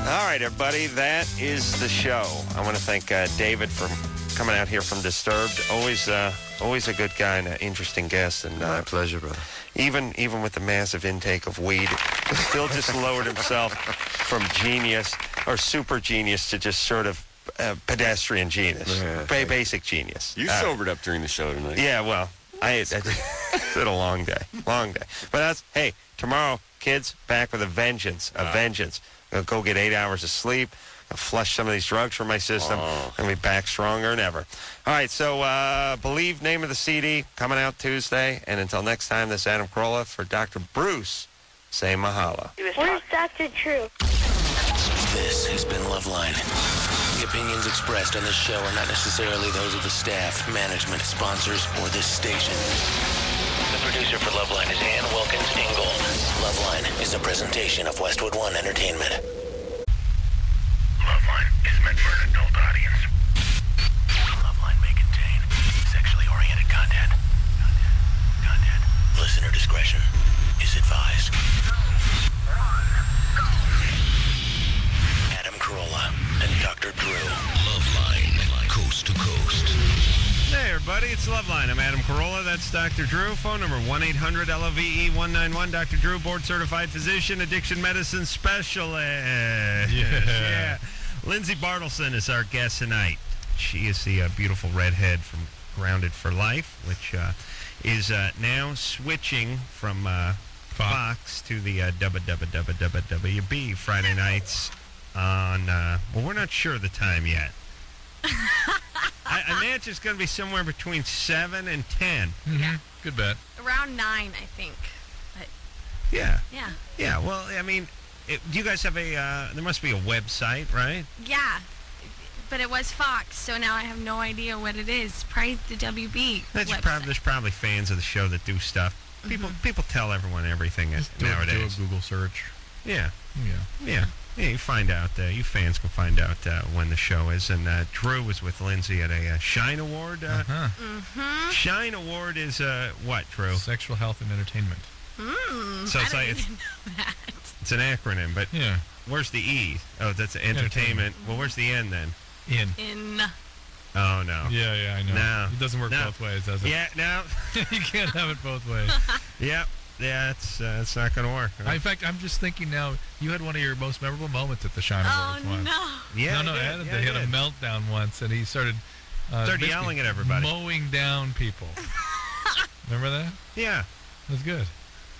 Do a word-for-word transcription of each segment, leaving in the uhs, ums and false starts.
All right, everybody, that is the show. I want to thank uh, David for coming out here from Disturbed. Always, uh, always a good guy and an interesting guest. And uh, My pleasure, brother. Even, even with the massive intake of weed, still just lowered himself from genius or super genius to just sort of uh, pedestrian genius, Yeah, ba- basic genius. You Uh, sobered up during the show tonight. Yeah, well, I, I it's been a long day, long day. But that's, hey, tomorrow, kids, back with a vengeance, a Wow. vengeance. I'll go get eight hours of sleep. I'll flush some of these drugs from my system, Oh. and be back stronger than ever. All right, so uh, Believe, name of the C D, coming out Tuesday. And until next time, this is Adam Carolla for Doctor Bruce. Say mahalo. Where's Doctor Drew? This has been Loveline. The opinions expressed on this show are not necessarily those of the staff, management, sponsors, or this station. The producer for Loveline is Ann Wilkins Ingold. Loveline is a presentation of Westwood One Entertainment. Loveline is meant for an adult audience. Loveline may contain sexually oriented content. Content. Content. Listener discretion is advised. Adam Carolla and Doctor Drew. Loveline, coast to coast. Hey, everybody, it's Loveline. I'm Adam Carolla. That's Doctor Drew. Phone number one eight hundred L O V E one nine one. Doctor Drew, board-certified physician, addiction medicine specialist. Yeah. yeah. Lindsay Bartleson is our guest tonight. She is the uh, beautiful redhead from Grounded for Life, which uh, is uh, now switching from uh, Fox to the uh, W W W W B Friday nights on, uh, well, we're not sure the time yet. I, I imagine it's going to be somewhere between seven and ten. Mm-hmm. Yeah. Good bet. Around nine, I think. But Yeah. yeah, Yeah, well, I mean, it, do you guys have a, uh, there must be a website, right? yeah. But it was Fox, so now I have no idea what it is. Probably the W B That's website. probably, there's probably fans of the show that do stuff. People people tell everyone everything Just do, nowadays. do a Google search. Yeah, Yeah. yeah. Yeah, you find out, uh, you fans can find out uh, when the show is. And uh, Drew was with Lindsay at a uh, Shine Award. Uh, Huh. Mm-hmm. Shine Award is uh, what, Drew? Sexual health and entertainment. Mm, So I it's don't like- even know that. It's an acronym, but Yeah. where's the E? Oh, that's entertainment. Well, where's the N then? In. In Oh, no. Yeah, yeah, I know. No. It doesn't work No. both ways, does it? Yeah, no. You can't have it both ways. Yep. Yeah, it's, uh, it's not going to work. In fact, I'm just thinking now, you had one of your most memorable moments at the Shine oh Awards once. no. Yeah, no, no, I did. Adam Yeah, did. He I had a did. meltdown once, and he started... Uh, Started basically yelling at everybody. Mowing down people. Remember that? Yeah. It was good.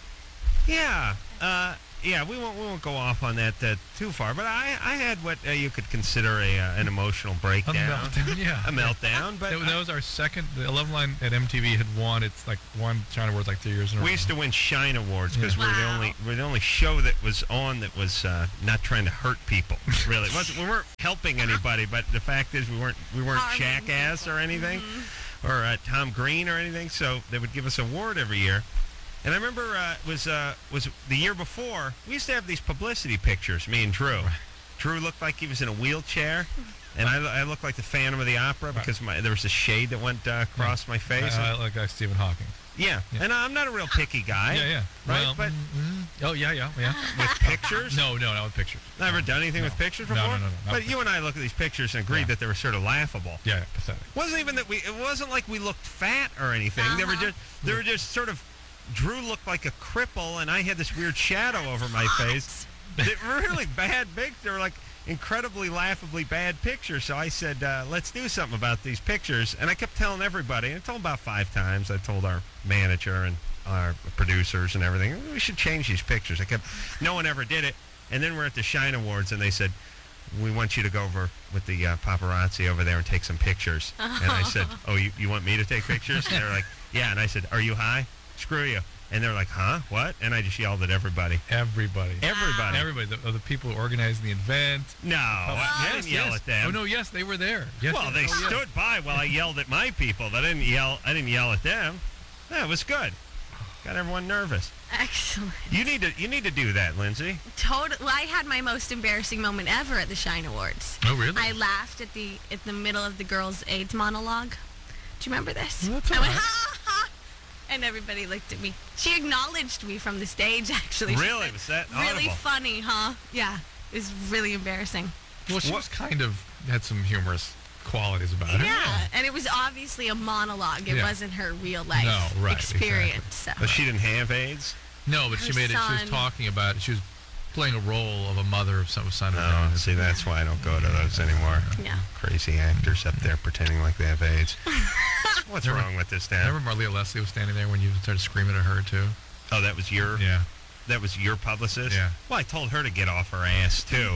Yeah. Uh, yeah, we won't we won't go off on that uh, too far, but I, I had what uh, you could consider a uh, an emotional A breakdown. meltdown, yeah. A meltdown, but That, that was our second. The eleven line at M T V had won. It's like won China Awards like three years in a row. we used to win Shine Awards because Yeah. we're the Wow. only we're the only show that was on that was uh, not trying to hurt people. Really, it wasn't, we weren't helping anybody, but the fact is we weren't we weren't Harming Jackass people. or anything, or uh, Tom Green or anything. So they would give us an award every year. And I remember uh, it was uh, was the year before, we used to have these publicity pictures, me and Drew. Drew looked like he was in a wheelchair, and I, I looked like the Phantom of the Opera because my, there was a shade that went uh, across my face. I, I like uh, Stephen Hawking. yeah. yeah. and I'm not a real picky guy. Yeah, yeah. Right, Well, but mm, mm. oh yeah, yeah, yeah. with pictures? No, no, not with pictures. Never done anything No. with pictures No, before? no, no, no, not But with you and I look at these pictures and agreed Yeah. that they were sort of laughable. Yeah, yeah, pathetic. Wasn't even that we, it wasn't like we looked fat or anything. They were Uh-huh. just, they were just sort of, Drew looked like a cripple, and I had this weird shadow over my face. They were really bad pictures. They were like incredibly laughably bad pictures. So I said, uh, let's do something about these pictures. And I kept telling everybody, and I told them about five times. I told our manager and our producers and everything, we should change these pictures. I kept, no one ever did it. And then we're at the Shine Awards, and they said, we want you to go over with the uh, paparazzi over there and take some pictures. And I said, oh, you, you want me to take pictures? And they're like, yeah. And I said, are you high? Screw you. And they're like, huh? What? And I just yelled at everybody. Everybody. Everybody. Everybody. The, the people who organized the event. No, I didn't yell yes. at them. Oh no, yes, they were there. Yes, Well, they oh, yeah. stood by while I yelled at my people. But I didn't yell. I didn't yell at them. Yeah, it was good. Got everyone nervous. Excellent. You need to. You need to do that, Lindsay. Total. Well, I had my most embarrassing moment ever at the Shine Awards. Oh really? I laughed at the at the middle of the girls' AIDS monologue. Do you remember this? Well, that's I all went right. ha ha, and everybody looked at me. She acknowledged me from the stage. Actually, She Really? said, Was that really audible? funny, huh? Yeah. It was really embarrassing. Well, she What- was kind of had some humorous qualities about her. Yeah, and it was obviously a monologue. It Yeah. wasn't her real life No, right, experience. But she didn't have AIDS? No, but she Her made it. She was son. talking about it. She was playing a role of a mother of some son of Oh, Down. see, that's why I don't go to those anymore. So, yeah. Crazy actors up there pretending like they have AIDS. What's Remember- wrong with this I town? remember Malia Leslie was standing there when you started screaming at her too. Oh, that was your Yeah. that was your publicist? Yeah. Well, I told her to get off her ass too.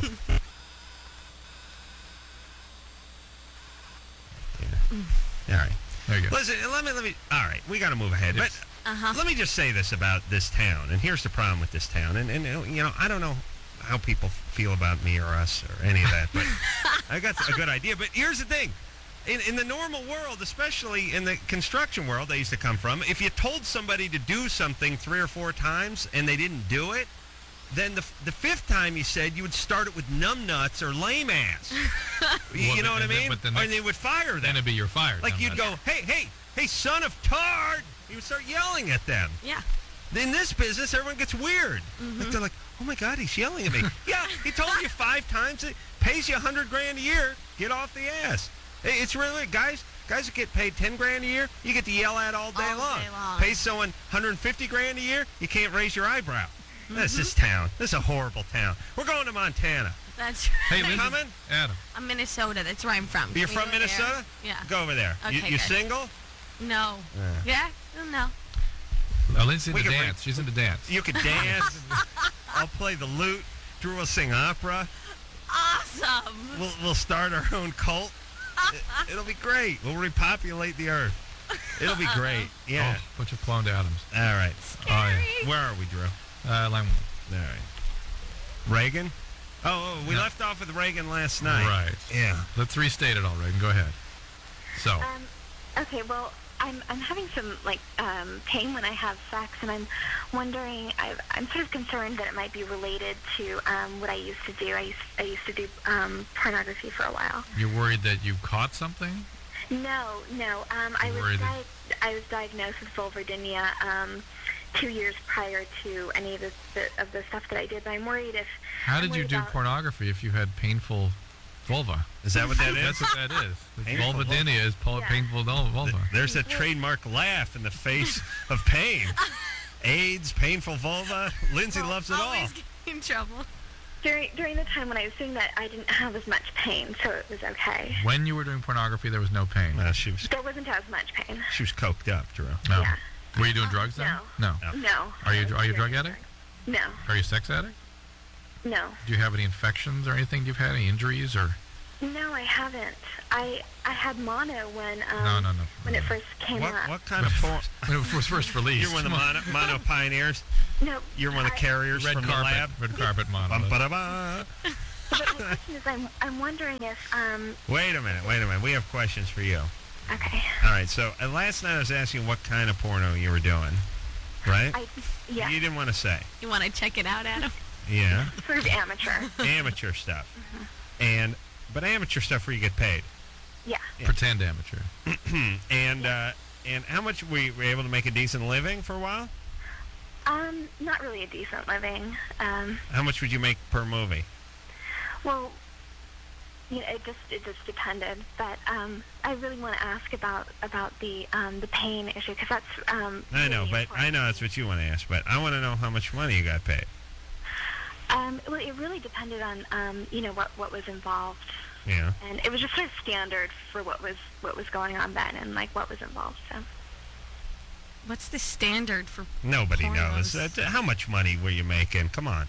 Yeah. All right. There you go. Listen, let me let me. All right, we got to move ahead. Yes. But Uh-huh. let me just say this about this town, and here's the problem with this town. And, and you know, I don't know how people feel about me or us or any of that, but I got a good idea. But here's the thing. In, in the normal world, especially in the construction world I used to come from, if you told somebody to do something three or four times and they didn't do it, then the, the fifth time you said you would start it with numbnuts or lame ass. you Well, know what I and then- mean? but the Or next- they would fire Then them. it'd be your fire. Like you'd go, hey, hey, hey, son of tard! You would start yelling at them. Yeah. In this business, everyone gets weird. Like they're like, oh my God, he's yelling at me. Yeah, he told you five times. It pays you a hundred grand a year. Get off the ass. Hey, it's really guys. Guys that get paid ten grand a year, you get to yell at all day All long. day long. Pay someone one hundred fifty grand a year, you can't raise your eyebrow. That's this town. This is a horrible town. We're going to Montana. That's right. Hey, Lindsay. Coming? Adam. I'm Minnesota. That's where I'm from. You're Can we from go there? Minnesota? Yeah. Go over there. you Okay, you good. single? No. Yeah. Yeah? No. Uh, Lindsay's We into can bring- dance. She's into dance. You could dance. I'll play the lute. Drew will sing opera. Awesome. We'll, we'll start our own cult. It, it'll be great. We'll repopulate the earth. It'll be great. Yeah. Oh, bunch of cloned Adams. All right. Oh, yeah. Scary. Where are we, Drew? Uh, line All right. Reagan? Oh, oh we No. left off with Reagan last night. Right. Yeah. Let's restate it all, Reagan. Go ahead. So, Um, okay, well, I'm I'm having some like um, pain when I have sex, and I'm wondering. I've, I'm sort of concerned that it might be related to um, what I used to do. I used I used to do um, pornography for a while. you're worried that you caught something? No, no. Um, I was Worried. di- I was diagnosed with vulvodynia um, two years prior to any of the, the of the stuff that I did. But I'm worried if How I'm did you worried do about- pornography if you had painful vulva? Is that what that is? That's what that is. It's Painful vulvodynia is po- Yeah. painful vul- vulva. Th- There's a trademark laugh in the face of pain. AIDS, painful vulva. Lindsay Well, loves it all. Always get in trouble. during during the time when I was doing that, I didn't have as much pain, so it was okay. When you were doing pornography, there was no pain. No, she was There wasn't as much pain. she was coked up, Drew. No. Yeah. Were you doing drugs then? no. No. No. Are you I are you a was drug doing addict? No. Are you a sex addict? No. Do you have any infections or anything you've had? Any injuries or? No, I haven't. I I had mono when um No, no, no. when it first came What up. what kind of porn? When it was first released. You're one of the mono, mono pioneers. No. You're one of the I- carriers Red from carpet. the lab. Red carpet Bum, model. ba-da-ba. But the question is, I'm I'm wondering if um Wait a minute, wait a minute. We have questions for you. okay. All right, so uh, last night I was asking what kind of porno you were doing, right? I yeah. You didn't want to say. You want to check it out, Adam? Yeah, Sort of amateur. amateur stuff. And but amateur stuff where you get paid. Yeah. Pretend amateur. And uh, and how much were you, were you able to make a decent living for a while? Um, not really a decent living. Um, How much would you make per movie? well, you know, it just it just depended. But um, I really want to ask about about the um the pain issue because that's um. I know, really but important I know to that's me. what you want to ask. But I want to know how much money you got paid. Um, well, it really depended on um, you know, what what was involved. Yeah. And it was just sort of standard for what was what was going on then and like what was involved. So What's the standard for Nobody pornos? knows. Uh, how much money were you making? Come on.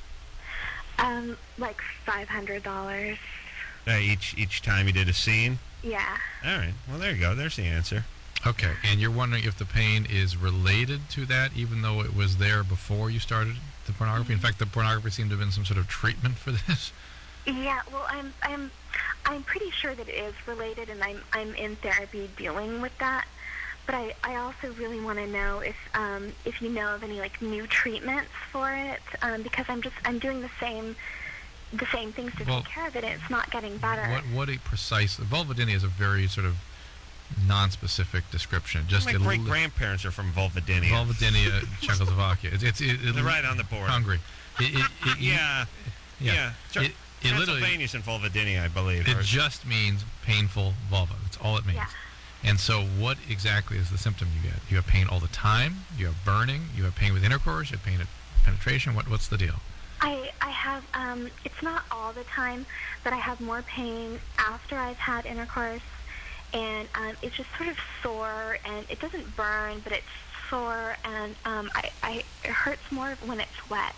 um, like five hundred dollars. Uh, each each time you did a scene. Yeah. All right. Well, there you go. There's the answer. Okay, and you're wondering if the pain is related to that, even though it was there before you started the pornography. In fact, the pornography seemed to have been some sort of treatment for this. Yeah. Well, I'm I'm I'm pretty sure that it is related, and I'm I'm in therapy dealing with that. But I, I also really want to know if um if you know of any like new treatments for it um because I'm just I'm doing the same the same things to Well, take care of it, and it's not getting better. What what a precise vulvodynia is a very sort of non-specific description. Just My a great li- grandparents are from Vulvodynia. vulvodynia, Czechoslovakia. It's it's it, it, They're right on the border. Hungary. It, it, it, Yeah. Yeah. Yeah. Sure. It, it literally, Pennsylvania's in vulvodynia, I believe. it or- just means painful vulva. That's all it means. Yeah. And so what exactly is the symptom you get? You have pain all the time? You have burning? You have pain with intercourse? You have pain at penetration? What What's the deal? I I have um it's not all the time, but I have more pain after I've had intercourse, and um it's just sort of sore, and it doesn't burn, but it's sore, and um I, I it hurts more when it's wet.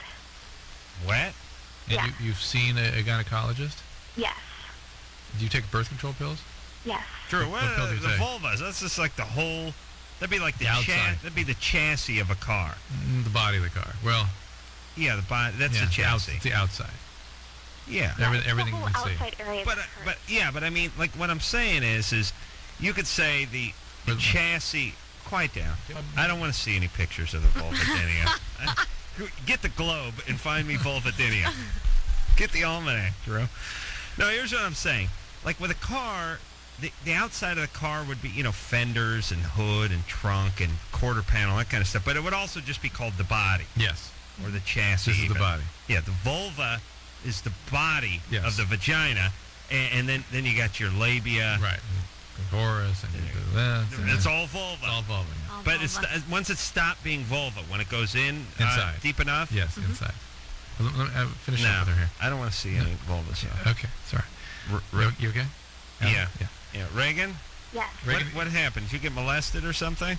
Wet? And Yeah. you, you've seen a, a gynecologist? Yes. Do you take birth control pills? Yes. True. What Well, pill do you the take? vulvas. That's just like the whole. That'd be like the, The cha- outside. That'd be the chassis of a car. Mm, the body of the car. Well, Yeah, the body. That's yeah, the the outs- chassis. it's the outside. Yeah. Yeah, Every- it's everything the you whole can see. outside area But that uh, hurts. but yeah, but I mean, like what I'm saying is, is you could say the, the But- chassis. Quiet down. I don't want to see any pictures of the vulvodynia. I- Get the globe and find me vulvodynia. Get the almanac, Drew. No, here's what I'm saying. Like with a car, the, the outside of the car would be, you know, fenders and hood and trunk and quarter panel, that kind of stuff. But it would also just be called the body Yes. or the chassis. This is the even. body. Yeah, the vulva is the body Yes. of the vagina, and, and then, then you got your labia. Right. Clitoris and you do that. and It's that. all vulva. It's all vulva. yeah. All But it's vulva. st- once it stopped being vulva, when it goes in uh, Inside. deep enough. Yes, inside. Let, let me uh, finish No, up with her here. I don't want to see any vulvas. Yeah, okay, sorry. R- You, r- you okay? Yeah. Yeah. yeah, Reagan. Yes. What, Reagan- what happened? Did you get molested or something?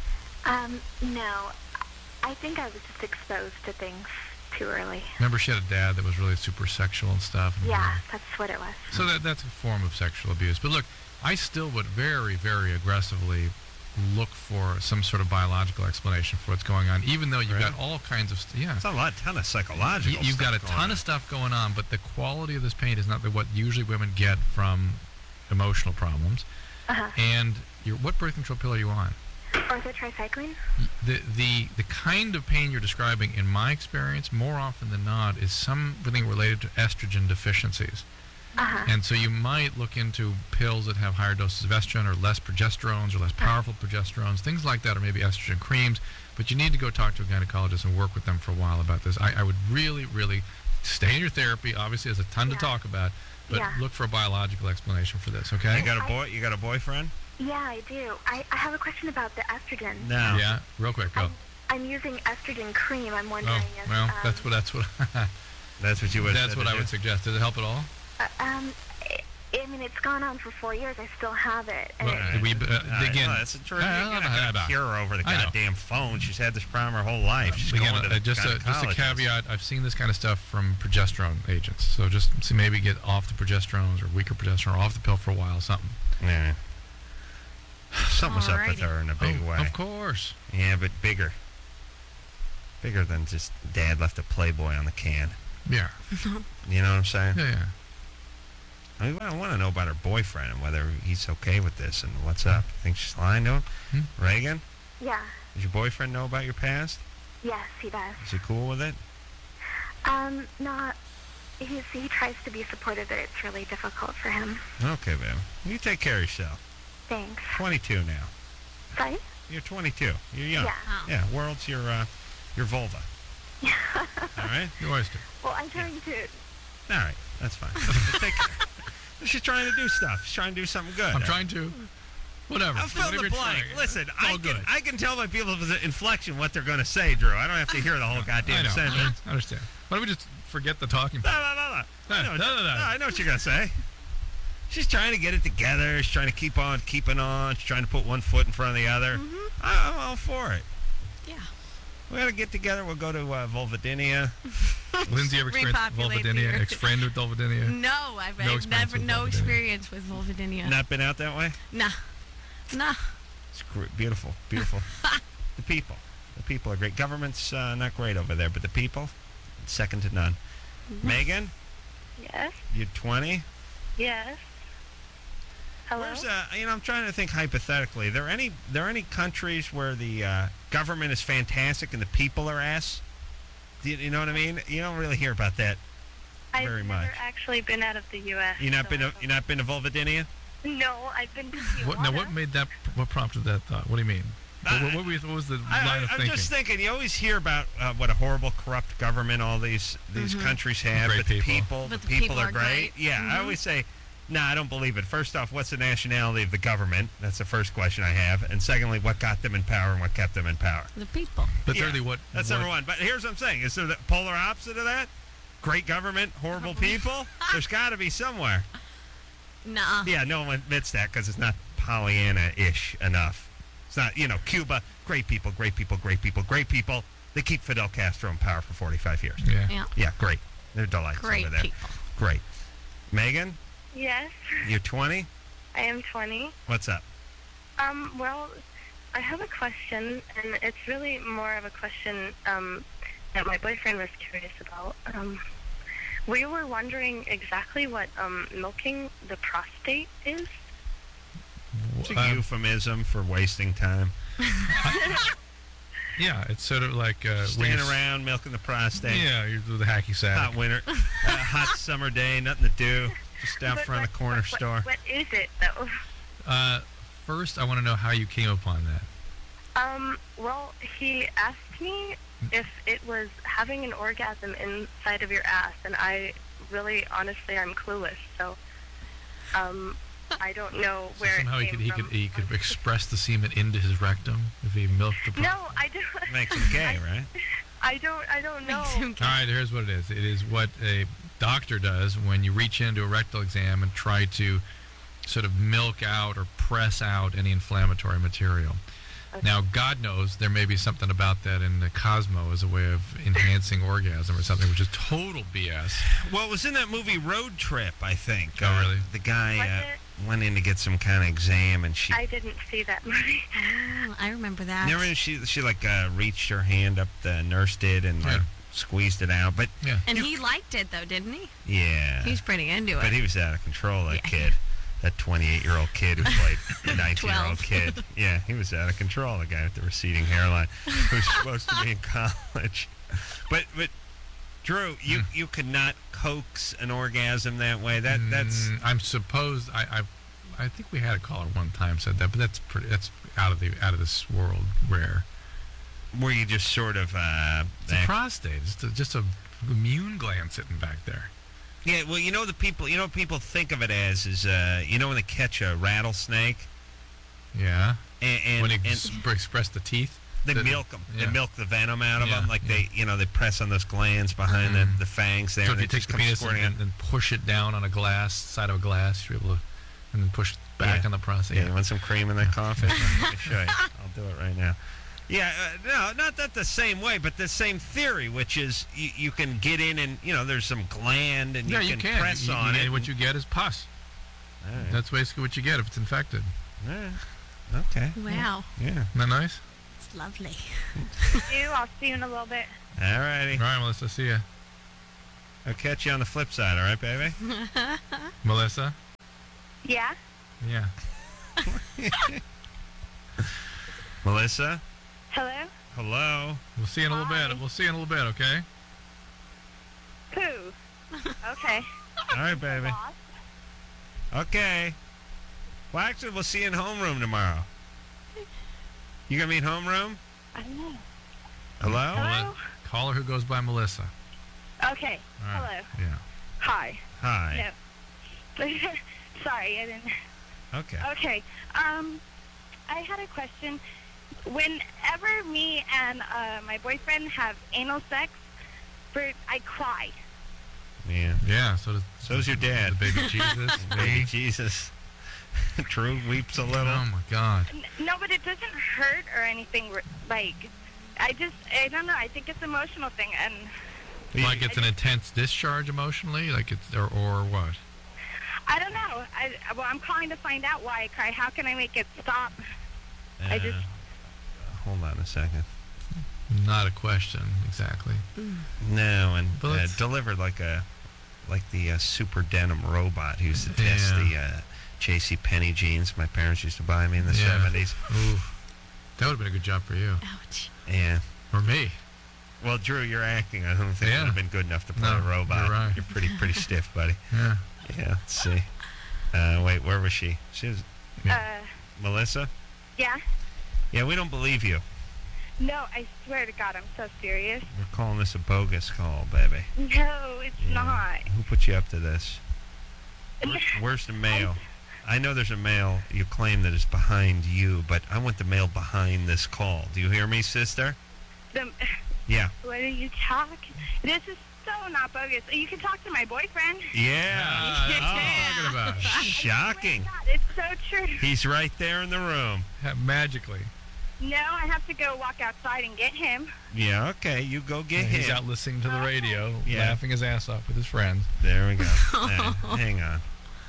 Um, no. I think I was just exposed to things too early. Remember, she had a dad that was really super sexual and stuff. And Yeah, that's what it was. So that that's a form of sexual abuse. But look, I still would very, very aggressively look for some sort of biological explanation for what's going on, even though you've Really? got all kinds of st- yeah. It's a lot, ton of psychological. You, you've got a stuff ton going of stuff going on, but the quality of this pain is not the, what usually women get from emotional problems. Uh-huh. And you're, what birth control pill are you on? Orthotricycline? The, the the kind of pain you're describing, in my experience, more often than not, is something related to estrogen deficiencies. Uh-huh. And so you might look into pills that have higher doses of estrogen or less progesterones or less powerful progesterones, things like that, or maybe estrogen creams. But you need to go talk to a gynecologist and work with them for a while about this. I, I would really, really stay in your therapy. Obviously, there's a ton Yeah. to talk about, but Yeah. look for a biological explanation for this, You okay? got a boy? You got a boyfriend? Yeah, I do. I, I have a question about the estrogen. No. Yeah, real quick, go. I'm, I'm using estrogen cream. I'm wondering Oh, if... well, um, that's what that's what That's what you would. that's what I would suggest. Does it help at all? Uh, um, I, I mean, it's gone on for four years. I still have it. And Well, it, we, uh, again, that's a true. You're I- not I- gonna I- cure her over the I know. goddamn phone. She's had this problem her whole life. She's Again, going to uh, the just a just a gynecologist. caveat. I've seen this kind of stuff from progesterone agents. So just so maybe get off the progesterones or weaker progesterone, or off the pill for a while, something. Yeah. Something was up with Alrighty. her in a big Oh, way. of course. Yeah, but bigger. Bigger than just dad left a Playboy on the can. Yeah, You know what I'm saying? yeah, yeah. I, mean, I want to know about her boyfriend and whether he's okay with this and what's up. You think she's lying to him? Hmm? Reagan, yeah. does your boyfriend know about your past? Yes, he does. Is he cool with it? Um, not... He's, he tries to be supportive, but it's really difficult for him. Okay, babe. You take care of yourself. Thanks. twenty-two now. Sorry? You're twenty-two. You're young. Yeah. Oh. Yeah, world's your uh, your vulva. All right? Your oyster. Well, I'm trying to... All right. That's fine. But take care. She's trying to do stuff. She's trying to do something good. I'm trying to. Whatever. I'll fill Whatever the you're blank. trying. Listen, It's I all can good. I can tell by people's inflection what they're going to say, Drew. I don't have to hear the whole I goddamn know. sentence. I understand. Why don't we just forget the talking No, part? no, no, no. I know, No, no, no, no. I know what you're going to say. She's trying to get it together. She's trying to keep on keeping on. She's trying to put one foot in front of the other. Mm-hmm. I, I'm all for it. Yeah. We got to get together. We'll go to uh, vulvodynia. Lindsay ever experienced Repopulate the vulvodynia? earth. Ex-friend with vulvodynia? No, I've, No I've experience never with no vulvodynia. experience with vulvodynia. Not been out that way? Nah. Nah. It's gr- beautiful, beautiful. The people. The people are great. Government's uh, not great over there, but the people, second to none. Megan, Yes? you're twenty. Yes. Hello? Where's uh, you know, I'm trying to think hypothetically. There any there any countries where the uh, government is fantastic and the people are ass? Do you, you know what I mean? You don't really hear about that I've very never much. actually been out of the U S You not so been I to, don't- you not been to Vulvodynia? No, I've been to Tijuana. What, now, what made that? What prompted that thought? What do you mean? What, what, what were you- what was the I, line I, of I'm thinking? just thinking. You always hear about uh, what a horrible, corrupt government all these these countries have, Great but the people. people, But the the people, people are are great. great. Yeah, I always say, no, I don't believe it. First off, what's the nationality of the government? That's the first question I have. And secondly, what got them in power and what kept them in power? The people. But Yeah, thirdly, what? That's what, number one. But here's what I'm saying: is there the polar opposite of that? Great government, horrible people. There's got to be somewhere. Nah. Yeah, no one admits that because it's not Pollyanna-ish enough. It's not, you know, Cuba, great people, great people, great people, great people. They keep Fidel Castro in power for forty-five years. Yeah. Yeah. Yeah, great. They're delights Great over there. people. Great. Megan, Yes, you're twenty? I am twenty. What's up? Um, well, I have a question, and it's really more of a question um, that my boyfriend was curious about. Um, we were wondering exactly what um, milking the prostate is. It's a Um, euphemism for wasting time. Yeah, it's sort of like uh, when Standing you're- around, milking the prostate. Yeah, you're with the hacky sack. Hot winter, uh, hot summer day, nothing to do. Just out But front of what- the corner what- store. What is it, though? Uh, first, I want to know how you came upon that. Um, well, he asked me if it was having an orgasm inside of your ass, and I really, honestly, I'm clueless. So, um, I don't know So where somehow it he came could he from. could he could express the semen into his rectum if he milked the. pro- No, I don't. Makes him gay, right? I don't. I don't know. Makes him All right, here's what it is. It is what a doctor does when you reach into a rectal exam and try to sort of milk out or press out any inflammatory material. Now, God knows there may be something about that in the Cosmo as a way of enhancing orgasm or something, which is total B S. Well, it was in that movie Road Trip, I think. Oh, Uh, really? The guy Was uh, it? went in to get some kind of exam, and she. I didn't see that movie. Oh, I remember that. Never, she she like uh, reached her hand up. The nurse did and like, Yeah. squeezed it out. But Yeah. And he liked it, though, didn't he? yeah, He was pretty into but it. he was out of control. That Yeah. kid, that twenty-eight-year-old kid who played the nineteen-year-old twelve. kid. Yeah, he was out of control. The guy with the receding hairline, who's supposed to be in college. But but Drew, you Hmm. you could not coax an orgasm that way. That that's Mm, I'm supposed I I've, I think we had a caller one time said that, but that's pretty that's out of the out of this world rare. where you just sort of uh, It's a act- prostate. It's a, just a immune gland sitting back there. yeah. Well, you know the people. You know what people think of it as is uh, you know when they catch a rattlesnake Yeah. and and, when they and ex- express the teeth. they the- milk them. yeah. They milk the venom out of Yeah, them. Like yeah. they you know they press on those glands behind Mhm. the, the fangs there. So and if you it take just the comes penis squirting and, out. and push it down on a glass, side of a glass, you're able to, and then push it back Yeah. on the prostate. Yeah, you want some cream in that coffee? Let me show you. I'll do it right now. Yeah, uh, no, not that the same way, but the same theory, which is you, you can get in and, you know, there's some gland and Yeah, you, you can, can. press You- on you- it. What you get is pus. All right. That's basically what you get if it's infected. All right. Okay. Wow. Yeah. Isn't that nice? It's lovely. You, I'll see you in a little bit. All righty. All right, Melissa, see ya. I'll catch you on the flip side, all right, baby? Melissa? Yeah. Yeah. Melissa? Hello. Hello? We'll see you in a little Hi. bit. We'll see you in a little bit, okay? Who? Okay. All right, baby. Boss. Okay. Well, actually, we'll see you in homeroom tomorrow. You gonna be in homeroom? I don't know. Hello? Hello? Caller who goes by Melissa. Okay. All right. Hello. Yeah. Hi. Hi. No. Sorry, I didn't. Okay. Okay. Um, I had a question. Whenever me and uh, my boyfriend have anal sex, for I cry. Yeah. Yeah, so does, So's your dad. The baby Jesus. Baby Jesus. Drew weeps a little. Oh, my God. N- No, but it doesn't hurt or anything. r- Like, I just, I don't know. I think it's an emotional thing, and Like it's an intense discharge emotionally? Like it's, or, or what? I don't know. I well, I'm calling to find out why I cry. How can I make it stop? I just- Uh, hold on a second. Not a question, exactly. No, and But uh, let's- delivered like a like the uh, super denim robot who used to test Yeah. the uh, J C Penney jeans my parents used to buy me in the Yeah. seventies. Ooh. That would have been a good job for you. Ouch. Yeah. Or me. Well, Drew, you're acting. I don't think Yeah. it would have been good enough to play No, a robot. you're right. You're pretty pretty stiff, buddy. Yeah. Yeah. Let's see. Uh, wait, where was she? She was Uh, Melissa. yeah. Yeah, we don't believe you. No, I swear to God, I'm so serious. We're calling this a bogus call, baby. No, it's Yeah. not. Who put you up to this? Where's, where's the mail? I know there's a mail you claim that is behind you, but I want the mail behind this call. Do you hear me, sister? The, Yeah. what are you talking? This is so not bogus. You can talk to my boyfriend. Yeah. Ah, that's what I'm talking about. Shocking. Oh my God, it's so true. He's right there in the room. Ha- Magically. No, I have to go walk outside and get him. Yeah, okay. You go get He's him. out listening to the radio, Yeah. laughing his ass off with his friends. There we go. Hey, hang on.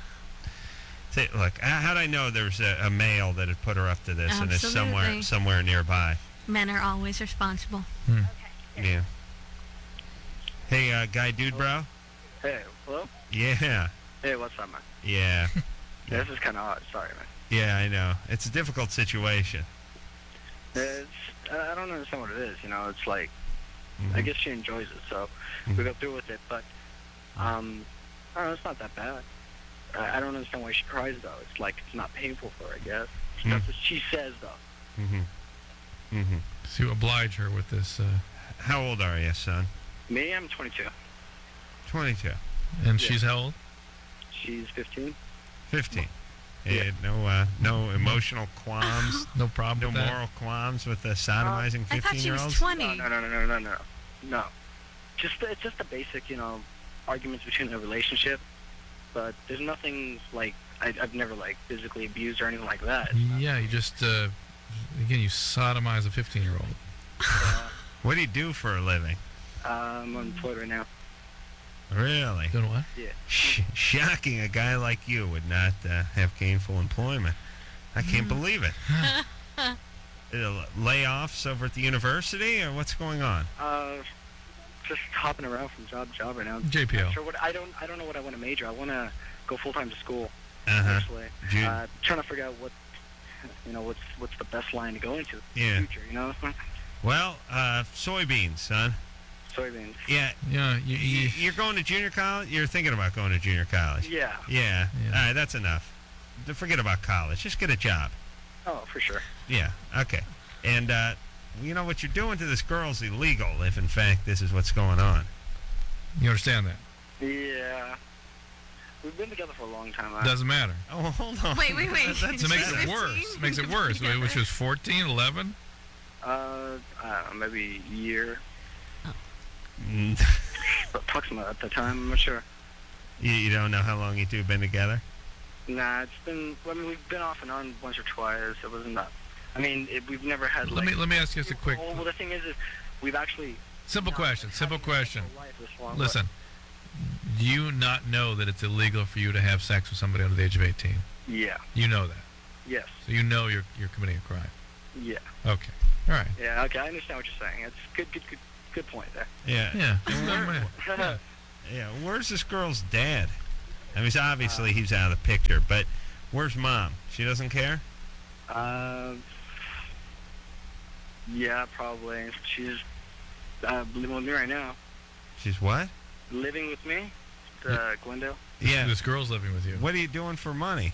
Say, look, h- how'd I know there's a, a male that had put her up to this and it's somewhere Absolutely. somewhere nearby? Men are always responsible. Yeah. Hey, uh, guy dude, bro? Hey, hello? Yeah. Hey, what's up, man? Yeah. Yeah, this is kind of odd. Sorry, man. Yeah, I know. It's a difficult situation. It's, I I don't understand what it is, you know. It's like, Mhm. I guess she enjoys it, so Mhm. we go through with it. But, um, I don't know, it's not that bad. I, I don't understand why she cries, though. It's like it's not painful for her, I guess. Mm. That's what she says, though. Mm-hmm. Mm-hmm. To oblige her with this, uh, How old are you, son? Me, I'm twenty-two. twenty-two. and Yeah. she's how old? She's fifteen. fifteen. Yeah. Eh, no, uh, no emotional qualms, No problem no with that? moral qualms with the sodomizing I thought she was fifteen-year-olds? twenty. No, no, no, no, no, no, no. No. Just, it's just the basic, you know, arguments between a relationship. But there's nothing, like, I, I've never, like, physically abused or anything like that. Yeah, you just, uh, again, you sodomize a fifteen-year-old. Uh, What do you do for a living? I'm unemployed right now. Really? Doing what? Sh- shocking. A guy like you would not uh, have gainful employment. I can't believe it. Uh, layoffs over at the university, or what's going on? Uh, just hopping around from job to job right now. J P L. Not sure what, I don't. I don't know what I want to major. I want to go full time to school. Uh-huh. Actually, Dude. uh, trying to figure out what, you know, what's what's the best line to go into in Yeah. the future. You know, Well, uh, soybeans, son. soybeans. Yeah. Yeah, you, You, you, you're going to junior college? You're thinking about going to junior college? Yeah. Yeah. Yeah. All right, that's enough. D- Forget about college. Just get a job. Oh, for sure. Yeah. Okay. And, uh, you know, what you're doing to this girl's illegal, if in fact this is what's going on. you understand that? Yeah. We've been together for a long time. I, Doesn't matter. Oh, hold on. Wait, wait, wait. That's It makes better. it worse. Makes it worse. Wait, Which was fourteen, eleven? uh, I don't know, maybe a year, Mm, approximate at the time. I'm not sure. you, you don't know how long you two have been together? Nah, it's been. I mean, we've been off and on once or twice. It wasn't that. I mean, it, we've never had. Let like, me let me ask you just a quick, Well, the thing is, is we've actually. simple not question. had Simple sex question. our life this long, Listen, do you not know that it's illegal for you to have sex with somebody under the age of eighteen? but- Yeah. You know that, Yes. so you know you're you're committing a crime. Yeah. Okay. All right. Yeah. Okay. I understand what you're saying. It's good. Good. Good. Good point there. Yeah. Yeah. Where- Yeah. Yeah. Where's this girl's dad? I mean, obviously he's out of the picture, but where's mom? She doesn't care? Um. Yeah, probably. She's uh, living with me right now. She's what? Living with me, uh, Glendale. This, Yeah. This girl's living with you. What are you doing for money?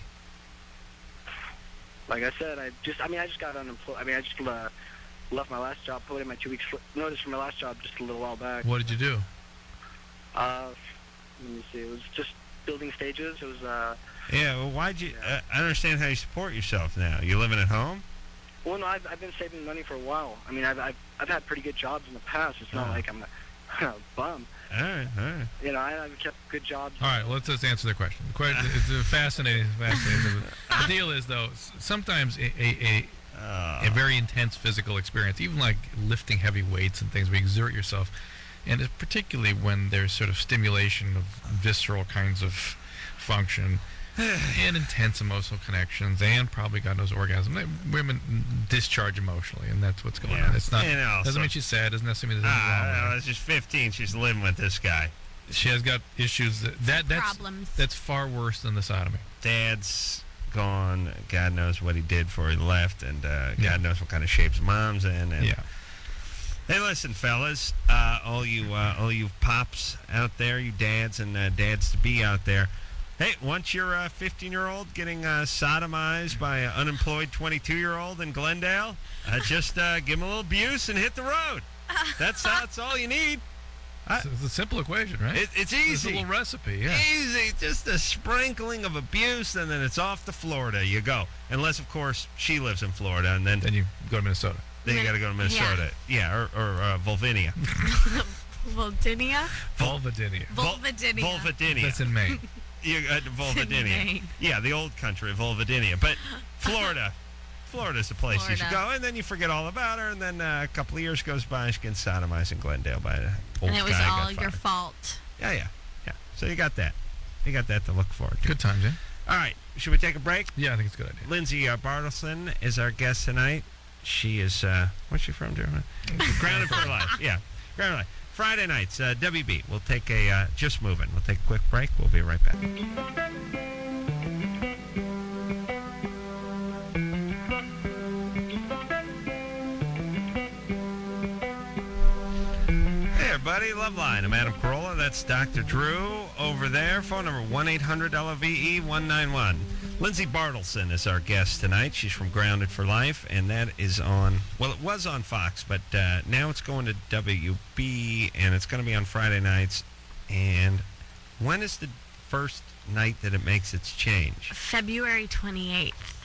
Like I said, I just. I mean, I just got unemployed. I mean, I just uh, left my last job, put in my two weeks notice for my last job just a little while back. What did you do? Uh, let me see. It was just building stages. It was. Uh, Yeah, well, why'd you... Yeah. Uh, I understand how you support yourself now. You living at home? well, no, I've, I've been saving money for a while. I mean, I've I've, I've had pretty good jobs in the past. It's not Oh. like I'm a, a bum. All right, all right. You know, I, I've kept good jobs. All right, well, let's just answer the question. The question it's a fascinating, fascinating. The deal is, though, s- sometimes a, a, a, Uh, a very intense physical experience, even like lifting heavy weights and things, where you exert yourself, and it's particularly when there's sort of stimulation of visceral kinds of function and intense emotional connections, and probably God knows orgasm. They, women discharge emotionally, and that's what's going Yeah. on. It's not And also- doesn't mean she's sad. Doesn't necessarily mean there's anything wrong with Ah, her. it's just fifteen. She's living with this guy. She has got issues that, that that's Problems. that's far worse than the sodomy. Dad's gone. God knows what he did before he left, and uh, Yeah. God knows what kind of shapes mom's in. And Yeah. Hey, listen, fellas, uh, all you uh, all you pops out there, you dads and uh, dads to be out there, Hey, once you're a fifteen-year-old getting uh, sodomized by an unemployed twenty-two-year-old in Glendale, uh, just uh, give him a little abuse and hit the road. That's that's all you need. I, It's a simple equation, right? It, it's It's a easy. little recipe, yeah. Easy. Just a sprinkling of abuse, and then it's off to Florida. You go. Unless, of course, she lives in Florida, and then, Then you go to Minnesota. then you got to go to Minnesota. Yeah, or, or uh, Volvinia. Voldinia? Vulvadinia. Vol- Volvadinia. Volvadinia. That's in Maine. You, uh, Volvadinia. Maine. Yeah, the old country of Volvadinia. But Florida. Florida's the place you should Florida. go. And then you forget all about her, and then uh, a couple of years goes by, she gets sodomized in Glendale by an old And it was guy who all got your fired. fault. Yeah, yeah, yeah. So you got that. You got that to look forward to. Good times, yeah? All right. Should we take a break? Yeah, I think it's a good idea. Lindsay uh, Bartleson is our guest tonight. She is, uh, where's she from, Jeremy? Grounded for Life. Yeah, Grounded for Life. Friday nights, uh, W B. We'll take a, uh, just moving. We'll take a quick break. We'll be right back. Hey, everybody. Loveline. I'm Adam Carolla. That's Doctor Drew over there. Phone number one eight hundred L O V E one nine one. Lindsay Bartleson is our guest tonight. She's from Grounded for Life, and that is on, well, it was on Fox, but uh, now it's going to W B, and it's going to be on Friday nights. And when is the first night that it makes its change? February twenty-eighth,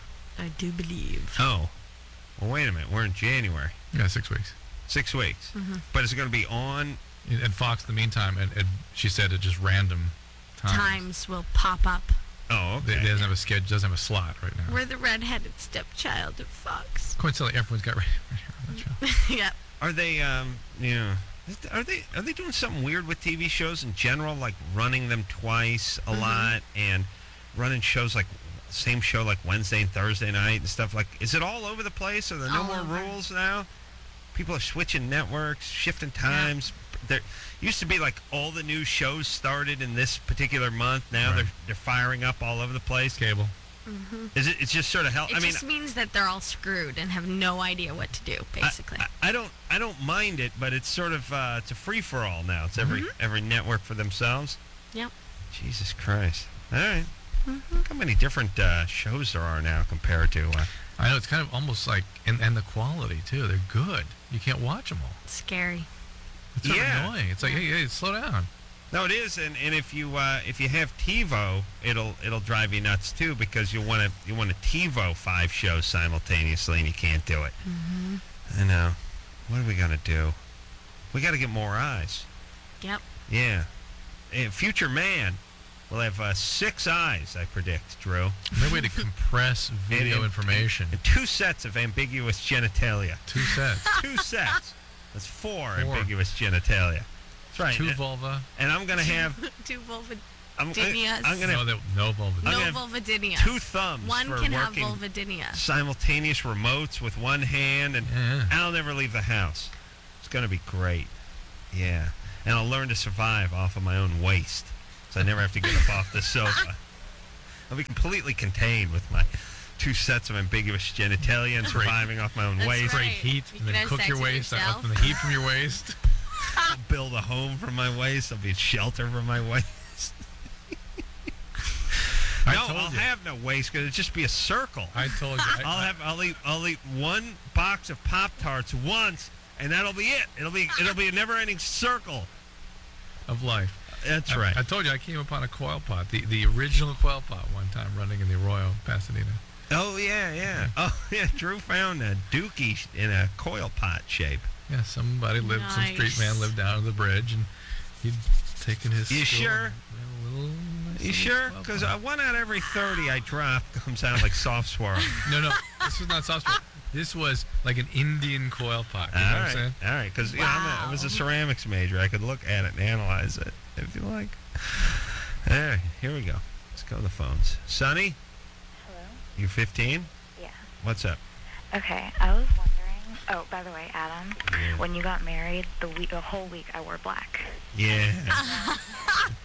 I do believe. Oh. Well, wait a minute. We're in January. Yeah, six weeks. Six weeks. Mm-hmm. But is it going to be on? And and Fox, in the meantime, and, and she said at just random times. Times will pop up. Oh, They, okay. they doesn't have a schedule, doesn't have a slot right now. We're the redheaded stepchild of Fox. Coincidentally, everyone's got right, right here on that show. Yep. Are they, um, you know, are they are they doing something weird with T V shows in general, like running them twice a Mhm. lot and running shows like same show like Wednesday and Thursday night and stuff like? Is it all over the place? Are there no All more over. rules now? People are switching networks, shifting times. There used to be like all the new shows started in this particular month. Now Right. they're they're firing up all over the place. Cable. hmm Is it? It's just sort of hell. It I mean, just means that they're all screwed and have no idea what to do, basically. I, I, I don't I don't mind it, but it's sort of uh, it's a free for all now. It's every every network for themselves. Yep. Jesus Christ! All right. hmm Look how many different uh, shows there are now compared to. Uh, I know, it's kind of almost like, and, and the quality, too. They're good. You can't watch them all. Scary. It's sort Yeah. of annoying. It's like, hey, hey, slow down. no, it is, and, and if you uh, if you have TiVo, it'll it'll drive you nuts too because you want to you want to TiVo five shows simultaneously and you can't do it. hmm I know. What are we gonna do? We got to get more eyes. Yep. Yeah. Eh, future man will have uh, six eyes, I predict, Drew. No way to compress video And- information. And two sets of ambiguous genitalia. Two sets. Two sets. That's four, Four. ambiguous genitalia. That's right. Two and, vulva. and I'm going to have... Two vulva. I'm, Dinias. I'm going to No, have they, no vulva. I'm No gonna have vulvadinia. two thumbs One for can have working vulvadinia. simultaneous remotes with one hand, and Yeah. I'll never leave the house. It's going to be great. Yeah. And I'll learn to survive off of my own waste, so I never have to get up off the sofa. I'll be completely contained with my two sets of ambiguous genitalia and surviving off my own That's waste. right. Great heat, You and can then have cook sex your with waist, uh, yourself. up from the heat from your waist. I'll build a home from my waist. I'll be a shelter from my waist. I no, told I'll you. have no waist because it'll just be a circle. I told you. I, I'll have I'll eat I'll eat one box of Pop Tarts once, and that'll be it. It'll be it'll be a never-ending circle. of life. That's I, right. I told you I came upon a coil pot, the, the original coil pot one time running in the Arroyo, Pasadena. Oh yeah, yeah. Oh yeah. Drew found a dookie sh- in a coil pot shape. Yeah, somebody lived, some street Nice. man lived down on the bridge, and he'd taken his. You stool sure? and made a little nice You little sure? coil Because pot. uh, one out of every thirty I drop comes out like soft swirl. No, no, this was not soft spot. This was like an Indian coil pot. You know All what I'm right, saying? all right. Because you know, I'm a, I was a Wow. ceramics major. I could look at it and analyze it if you like. All right, here we go. Let's go to the phones. Sonny, Hello? you fifteen? Yeah. What's up? Okay, I was wondering. Oh, by the way, Adam, Yeah. when you got married, the week, the whole week, I wore black. Yeah.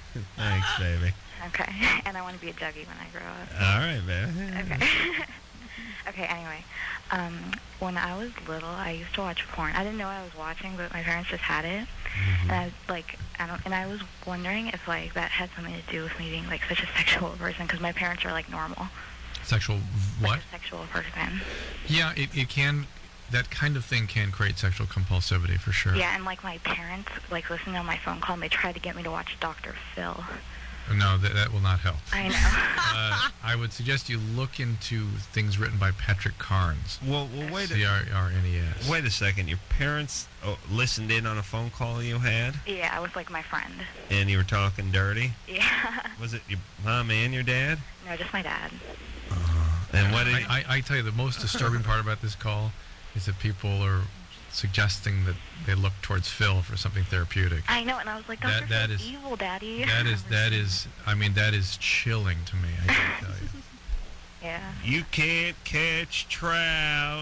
Thanks, baby. Okay, and I want to be a Dougie when I grow up. All right, baby. Okay. Okay, anyway, um, when I was little, I used to watch porn. I didn't know I was watching, but my parents just had it, Mm-hmm. and I like, I don't, and I was wondering if like that had something to do with me being like such a sexual person, because my parents are like normal. Sexual what? Like a sexual person. Yeah, it, it can, that kind of thing can create sexual compulsivity for sure. Yeah, and like my parents, like listening on my phone call, and they tried to get me to watch Doctor Phil. No, that, that will not help. I know. uh, I would suggest you look into things written by Patrick Carnes. Well, well wait C R R N E S. Wait a second. Your parents oh, listened in on a phone call you had? Yeah, I was like my friend. And you were talking dirty? Yeah. Was it your mom and your dad? No, just my dad. And what did I, I, I tell you, the most disturbing part about this call is that people are suggesting that they look towards Phil for something therapeutic. I know, and I was like, Doctor That- that Phil's is- evil, Daddy. That is, that is, I mean, that is chilling to me, I gotta tell you. Yeah. You can't catch trout